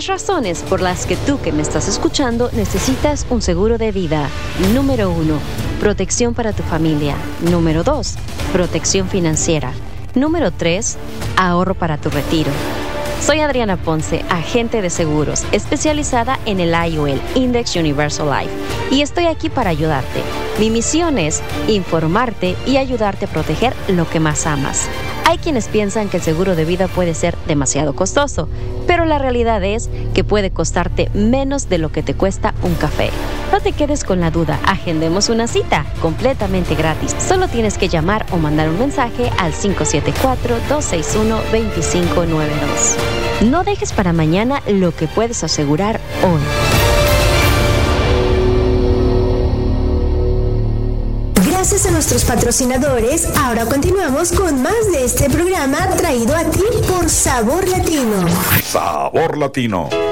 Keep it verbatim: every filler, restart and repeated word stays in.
diez razones por las que tú que me estás escuchando necesitas un seguro de vida. Número uno, protección para tu familia. Número dos, protección financiera. Número tres, ahorro para tu retiro. Soy Adriana Ponce, agente de seguros, especializada en el I U L, Index Universal Life, y estoy aquí para ayudarte. Mi misión es informarte y ayudarte a proteger lo que más amas. Hay quienes piensan que el seguro de vida puede ser demasiado costoso, pero la realidad es que puede costarte menos de lo que te cuesta un café. No te quedes con la duda, agendemos una cita completamente gratis. Solo tienes que llamar o mandar un mensaje al cinco siete cuatro, dos seis uno, dos cinco nueve dos. No dejes para mañana lo que puedes asegurar hoy. Gracias a nuestros patrocinadores, ahora continuamos con más de este programa traído a ti por Sabor Latino. Sabor Latino.